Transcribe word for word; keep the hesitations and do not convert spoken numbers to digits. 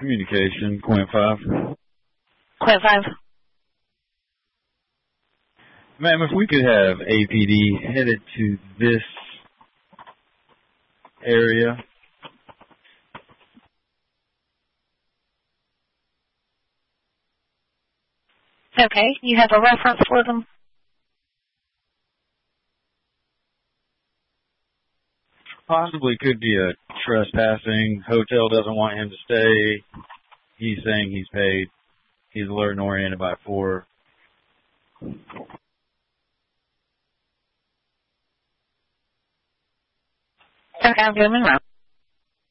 Communication, Quint five. Quint five. Ma'am, if we could have A P D headed to this area. Okay, you have a reference for them? Possibly could be a trespassing. Hotel doesn't want him to stay. He's saying he's paid. He's alert and oriented by four. Okay, I'll get him in route.